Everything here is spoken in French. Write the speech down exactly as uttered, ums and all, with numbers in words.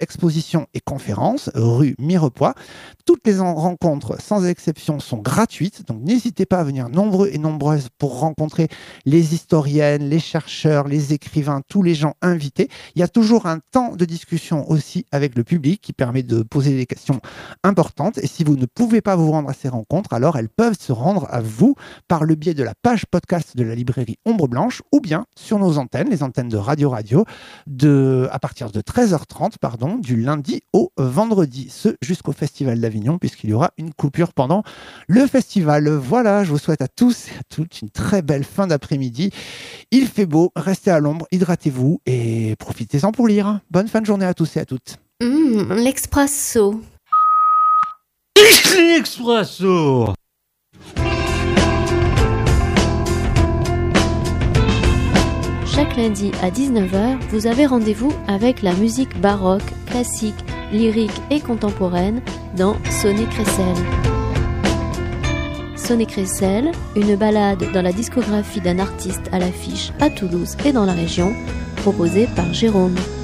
expositions et conférences, rue Mirepoix. Toutes les en- rencontres, sans exception, sont gratuites, donc n'hésitez pas à venir nombreux et nombreuses pour rencontrer les historiennes, les chercheurs, les écrivains, tous les gens invités. Il y a toujours un temps de discussion aussi avec le public qui permet de poser des questions importantes. Et si vous ne pouvez pas vous rendre à ces rencontres, alors elles peuvent se rendre à vous par le biais de la page podcast de la librairie Ombre Blanche ou bien sur nos antennes, les antennes de Radio Radio, de, à partir de treize heures trente, pardon, du lundi au vendredi, ce jusqu'au Festival d'Avignon, puisqu'il y aura une coupure pendant le festival. Voilà, je vous souhaite à tous et à toutes une très belle fin d'après-midi. Il fait beau, restez à l'ombre, hydratez-vous et profitez-en pour lire. Bonne fin de journée à tous et à toutes. Mmh, l'expresso. L'expresso. Chaque lundi à dix-neuf heures, vous avez rendez-vous avec la musique baroque, classique, lyrique et contemporaine dans Sonnet Crécelle. Sonnet Crécelle, une balade dans la discographie d'un artiste à l'affiche à Toulouse et dans la région, proposée par Jérôme.